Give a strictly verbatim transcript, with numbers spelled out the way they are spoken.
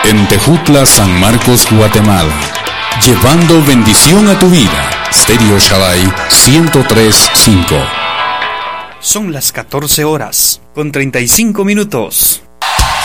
En Tejutla, San Marcos, Guatemala. Llevando bendición a tu vida. Stereo Shaddai ciento tres punto cinco. Son las catorce horas con treinta y cinco minutos.